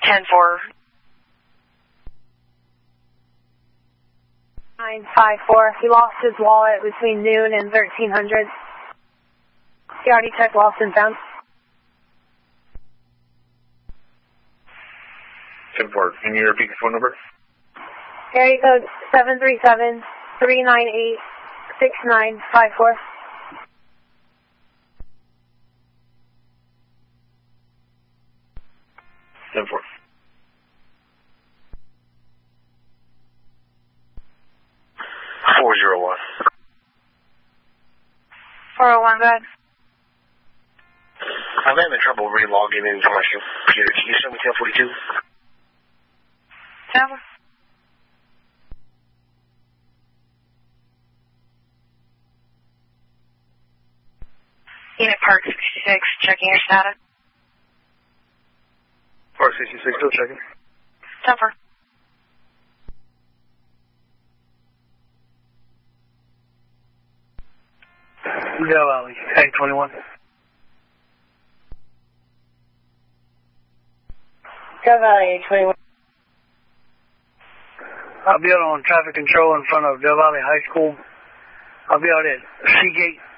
10-4. 954. He lost his wallet between noon and 1300. He already checked lost and found. 10-4. Can you repeat the phone number? Area code 737-398-6954. Four. 401. 401, go ahead. I'm having trouble re-logging into my computer. Can you show me 1042? 10-4. Unit Park 66, checking your status. Park 66, still checking. 10-4. Del Valley, Tank 21. Del Valley, 21. I'll be out on traffic control in front of Del Valley High School. I'll be out at Seagate.